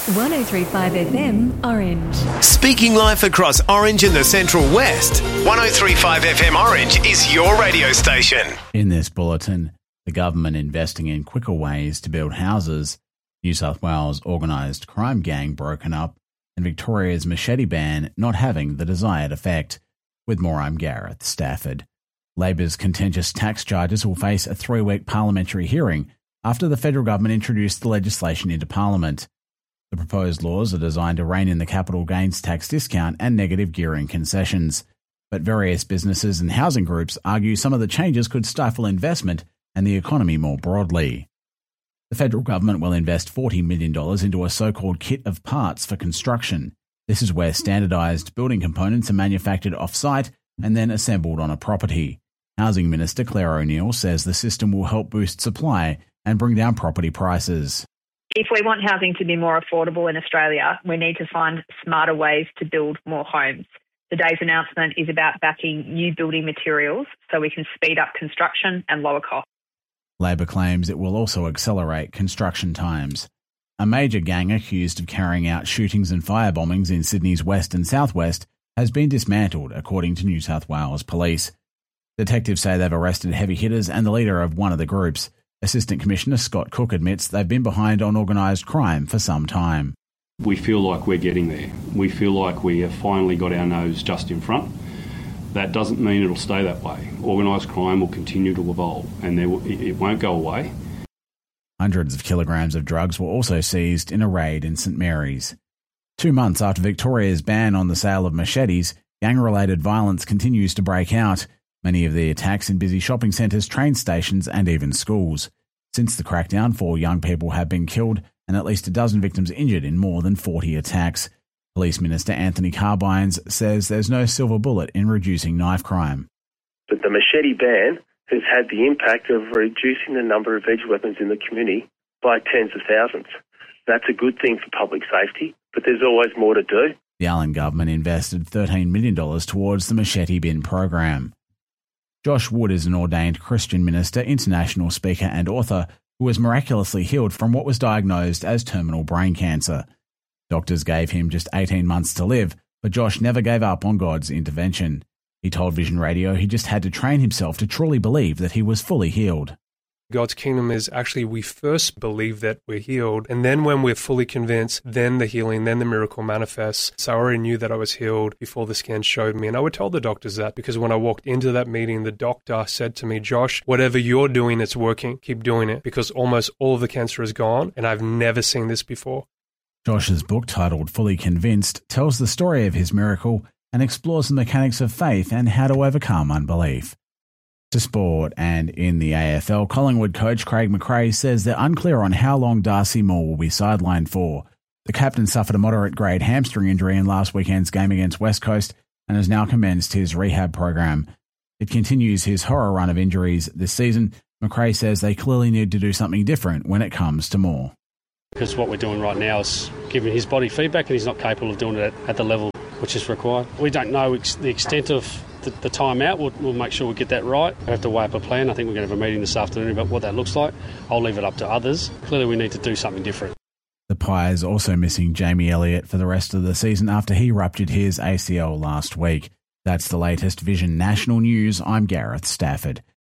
103.5 FM Orange. Speaking life across Orange and the Central West, 103.5 FM Orange is your radio station. In this bulletin, the government investing in quicker ways to build houses, New South Wales organised crime gang broken up, and Victoria's machete ban not having the desired effect. With more, I'm Gareth Stafford. Labor's contentious tax charges will face a 3-week parliamentary hearing after the federal government introduced the legislation into Parliament. The proposed laws are designed to rein in the capital gains tax discount and negative gearing concessions. But various businesses and housing groups argue some of the changes could stifle investment and the economy more broadly. The federal government will invest $40 million into a so-called kit of parts for construction. This is where standardised building components are manufactured off-site and then assembled on a property. Housing Minister Claire O'Neil says the system will help boost supply and bring down property prices. If we want housing to be more affordable in Australia, we need to find smarter ways to build more homes. Today's announcement is about backing new building materials so we can speed up construction and lower costs. Labor claims it will also accelerate construction times. A major gang accused of carrying out shootings and firebombings in Sydney's west and southwest has been dismantled, according to New South Wales Police. Detectives say they've arrested heavy hitters and the leader of one of the groups. Assistant Commissioner Scott Cook admits they've been behind on organised crime for some time. We feel like we're getting there. We feel like we have finally got our nose just in front. That doesn't mean it'll stay that way. Organised crime will continue to evolve and it won't go away. Hundreds of kilograms of drugs were also seized in a raid in St Mary's. 2 months after Victoria's ban on the sale of machetes, gang-related violence continues to break out. Many of the attacks in busy shopping centres, train stations and even schools. Since the crackdown, 4 young people have been killed and at least a dozen victims injured in more than 40 attacks. Police Minister Anthony Carbines says there's no silver bullet in reducing knife crime. But the machete ban has had the impact of reducing the number of edge weapons in the community by tens of thousands. That's a good thing for public safety, but there's always more to do. The Allen government invested $13 million towards the machete bin program. Josh Wood is an ordained Christian minister, international speaker and author who was miraculously healed from what was diagnosed as terminal brain cancer. Doctors gave him just 18 months to live, but Josh never gave up on God's intervention. He told Vision Radio he just had to train himself to truly believe that he was fully healed. God's kingdom is actually we first believe that we're healed, and then when we're fully convinced, then the healing, then the miracle manifests. So I already knew that I was healed before the scan showed me, and I would tell the doctors that because when I walked into that meeting, the doctor said to me, Josh, whatever you're doing, it's working. Keep doing it because almost all of the cancer is gone, and I've never seen this before. Josh's book, titled Fully Convinced, tells the story of his miracle and explores the mechanics of faith and how to overcome unbelief. To sport, and in the AFL, Collingwood coach Craig McRae says they're unclear on how long Darcy Moore will be sidelined for. The captain suffered a moderate-grade hamstring injury in last weekend's game against West Coast and has now commenced his rehab program. It continues his horror run of injuries this season. McRae says they clearly need to do something different when it comes to Moore. Because what we're doing right now is giving his body feedback and he's not capable of doing it at the level which is required. We don't know the extent of the time out. We'll make sure we get that right. We have to weigh up a plan. I think we're going to have a meeting this afternoon about what that looks like. I'll leave it up to others. Clearly we need to do something different. The Pies also missing Jamie Elliott for the rest of the season after he ruptured his ACL last week. That's the latest Vision National News. I'm Gareth Stafford.